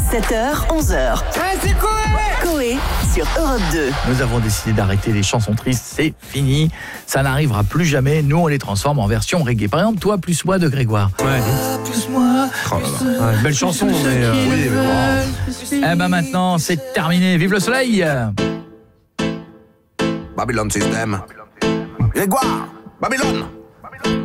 7h, 11h. C'est Coé Coé sur Europe 2. Nous avons décidé d'arrêter les chansons tristes, c'est fini. Ça n'arrivera plus jamais. Nous, on les transforme en version reggae. Par exemple, toi, plus moi de Grégoire. Ouais. Plus moi. Ouais, belle chanson, mais oui, mais bon. Eh ben maintenant, c'est terminé. Vive le soleil. Babylone System. Grégoire, Babylone.